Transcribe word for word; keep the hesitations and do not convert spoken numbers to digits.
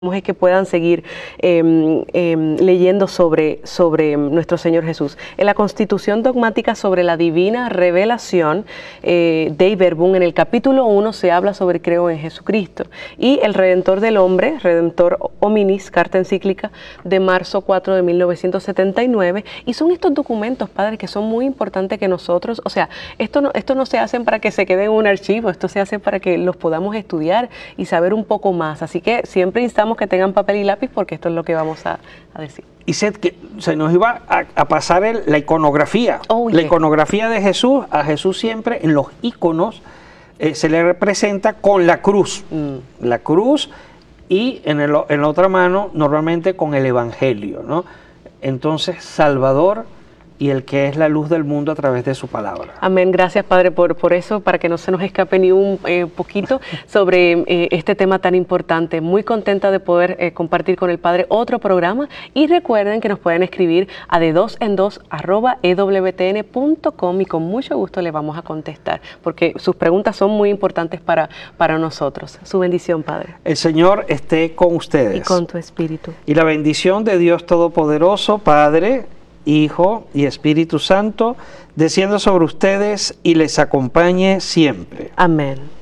es que puedan seguir eh, eh, leyendo sobre, sobre nuestro Señor Jesús. En la Constitución Dogmática sobre la Divina Revelación eh, de Iberbún, en el capítulo uno se habla sobre creo en Jesucristo. Y el Redentor del Hombre, Redentor Hominis, carta encíclica de marzo cuatro de mil novecientos setenta y nueve. Y son estos documentos, padre, que son muy importantes que nosotros, o sea, esto no, esto no se hacen para que se quede en un archivo, esto se hace para que los podamos estudiar y saber un poco más. Así que siempre instamos que tengan papel y lápiz porque esto es lo que vamos a, a decir. Y Seth, que se nos iba a, a pasar el, la iconografía. Oh, la yeah. iconografía de Jesús. A Jesús siempre en los iconos eh, se le representa con la cruz. Mm. La cruz y en, el, en la otra mano normalmente con el Evangelio, ¿no? Entonces, Salvador y el que es la luz del mundo a través de su palabra. Amén. Gracias, Padre, por, por eso, para que no se nos escape ni un eh, poquito sobre eh, este tema tan importante. Muy contenta de poder eh, compartir con el Padre otro programa. Y recuerden que nos pueden escribir a de dos en dos arroba e w t n punto com y con mucho gusto le vamos a contestar, porque sus preguntas son muy importantes para, para nosotros. Su bendición, Padre. El Señor esté con ustedes. Y con tu espíritu. Y la bendición de Dios Todopoderoso, Padre, Hijo y Espíritu Santo, descienda sobre ustedes y les acompañe siempre. Amén.